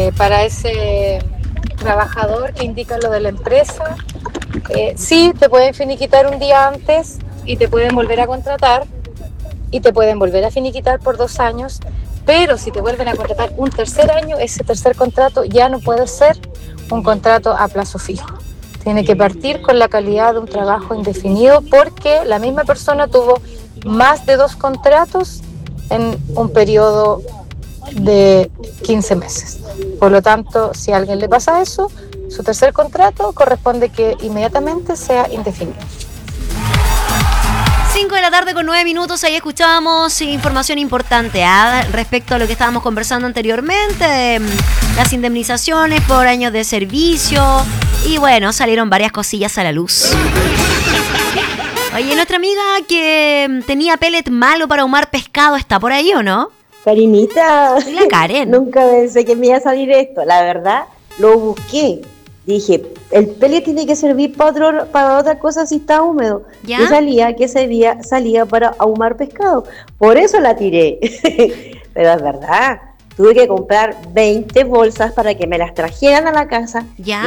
para ese trabajador que indica lo de la empresa. Sí, te pueden finiquitar un día antes y te pueden volver a contratar y te pueden volver a finiquitar por 2 años, pero si te vuelven a contratar un tercer año, ese tercer contrato ya no puede ser un contrato a plazo fijo. Tiene que partir con la calidad de un trabajo indefinido porque la misma persona tuvo más de 2 contratos en un periodo de 15 meses. Por lo tanto, si a alguien le pasa eso, su tercer contrato corresponde que inmediatamente sea indefinido. 5 de la tarde con 9 minutos, ahí escuchábamos información importante respecto a lo que estábamos conversando anteriormente, de las indemnizaciones por años de servicio, y bueno, salieron varias cosillas a la luz. Oye, nuestra amiga que tenía pellet malo para ahumar pescado, ¿está por ahí o no? Karinita, La Karen. Nunca pensé que me iba a salir esto, la verdad, lo busqué. Dije, el pellet tiene que servir para otra cosa si está húmedo. ¿Ya? Y salía para ahumar pescado. Por eso la tiré. Pero es verdad, tuve que comprar 20 bolsas para que me las trajeran a la casa. ¿Ya?